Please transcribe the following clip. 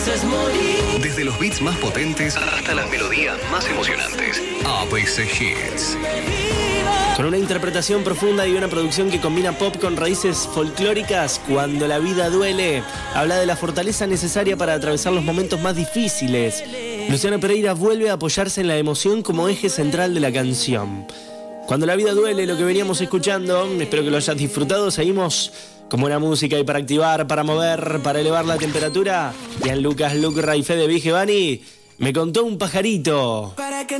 Desde los beats más potentes hasta las melodías más emocionantes. ABC Hits. Con una interpretación profunda y una producción que combina pop con raíces folclóricas, Cuando la vida duele, habla de la fortaleza necesaria para atravesar los momentos más difíciles. Luciano Pereira vuelve a apoyarse en la emoción como eje central de la canción. Cuando la vida duele, lo que veníamos escuchando, espero que lo hayas disfrutado. Seguimos con buena música y para activar, para mover, para elevar la temperatura. Gianluca Lucra y Fede Vigevani me contó un pajarito.